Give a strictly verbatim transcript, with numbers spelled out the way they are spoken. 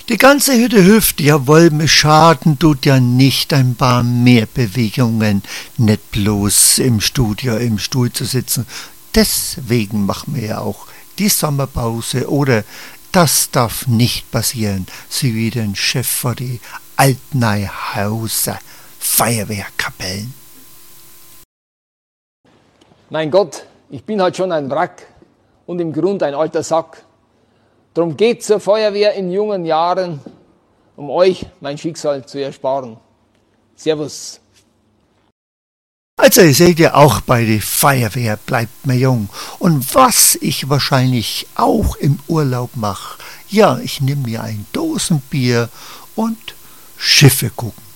Die ganze Hütte hüpft, jawohl, mir schaden tut ja nicht ein paar mehr Bewegungen, nicht bloß im Studio im Stuhl zu sitzen. Deswegen machen wir ja auch die Sommerpause oder das darf nicht passieren, sie wie den Chef vor die Altneihauser Feuerwehrkapellen. Mein Gott, ich bin halt schon ein Wrack und im Grund ein alter Sack. Drum geht zur Feuerwehr in jungen Jahren, um euch mein Schicksal zu ersparen. Servus. Also ihr seht ja, auch bei der Feuerwehr bleibt man jung. Und was ich wahrscheinlich auch im Urlaub mache, ja, ich nehme mir ein Dosenbier und Schiffe gucken.